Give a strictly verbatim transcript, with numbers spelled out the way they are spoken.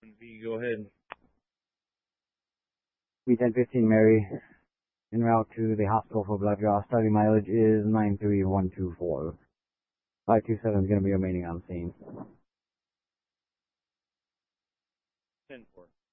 V, go ahead. V ten fifteen Mary, en route to the hospital for blood draw. Starting mileage is nine three one two four. five two seven is going to be remaining on scene. ten four.